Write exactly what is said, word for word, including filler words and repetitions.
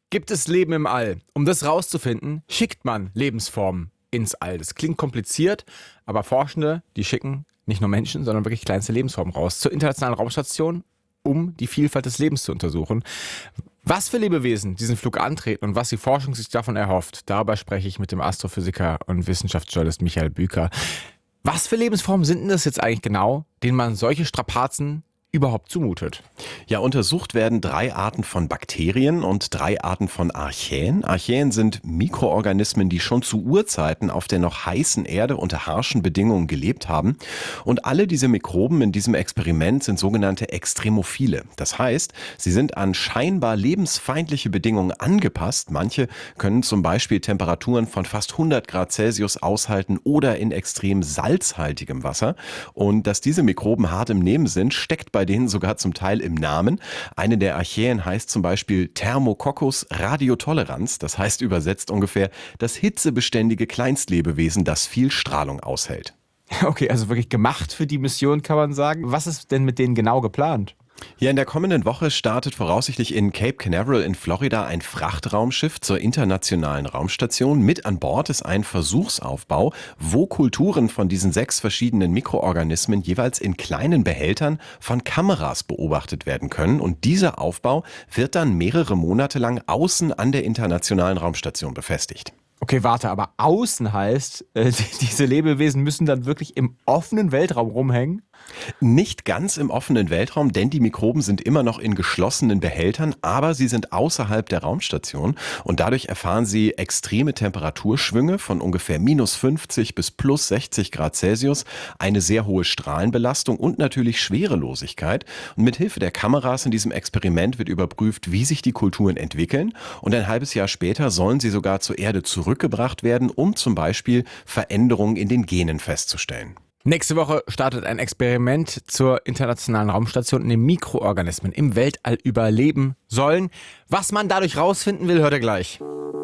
Gibt es Leben im All? Um das rauszufinden, schickt man Lebensformen ins All. Das klingt kompliziert, aber Forschende, die schicken nicht nur Menschen, sondern wirklich kleinste Lebensformen raus zur Internationalen Raumstation, um die Vielfalt des Lebens zu untersuchen. Was für Lebewesen diesen Flug antreten und was die Forschung sich davon erhofft, darüber spreche ich mit dem Astrophysiker und Wissenschaftsjournalist Michael Büker. Was für Lebensformen sind denn das jetzt eigentlich genau, denen man solche Strapazen überhaupt zumutet? Ja, untersucht werden drei Arten von Bakterien und drei Arten von Archäen. Archäen sind Mikroorganismen, die schon zu Urzeiten auf der noch heißen Erde unter harschen Bedingungen gelebt haben. Und alle diese Mikroben in diesem Experiment sind sogenannte Extremophile. Das heißt, sie sind an scheinbar lebensfeindliche Bedingungen angepasst. Manche können zum Beispiel Temperaturen von fast hundert Grad Celsius aushalten oder in extrem salzhaltigem Wasser. Und dass diese Mikroben hart im Nehmen sind, steckt bei bei denen sogar zum Teil im Namen. Eine der Archäen heißt zum Beispiel Thermococcus radiotolerans. Das heißt übersetzt ungefähr das hitzebeständige Kleinstlebewesen, das viel Strahlung aushält. Okay, also wirklich gemacht für die Mission, kann man sagen. Was ist denn mit denen genau geplant? Ja, in der kommenden Woche startet voraussichtlich in Cape Canaveral in Florida ein Frachtraumschiff zur Internationalen Raumstation. Mit an Bord ist ein Versuchsaufbau, wo Kulturen von diesen sechs verschiedenen Mikroorganismen jeweils in kleinen Behältern von Kameras beobachtet werden können. Und dieser Aufbau wird dann mehrere Monate lang außen an der Internationalen Raumstation befestigt. Okay, warte, aber außen heißt, äh, diese Lebewesen müssen dann wirklich im offenen Weltraum rumhängen? Nicht ganz im offenen Weltraum, denn die Mikroben sind immer noch in geschlossenen Behältern, aber sie sind außerhalb der Raumstation und dadurch erfahren sie extreme Temperaturschwünge von ungefähr minus fünfzig bis plus sechzig Grad Celsius, eine sehr hohe Strahlenbelastung und natürlich Schwerelosigkeit. Und mit Hilfe der Kameras in diesem Experiment wird überprüft, wie sich die Kulturen entwickeln, und ein halbes Jahr später sollen sie sogar zur Erde zurückgebracht werden, um zum Beispiel Veränderungen in den Genen festzustellen. Nächste Woche startet ein Experiment zur Internationalen Raumstation, in dem Mikroorganismen im Weltall überleben sollen. Was man dadurch rausfinden will, hört ihr gleich.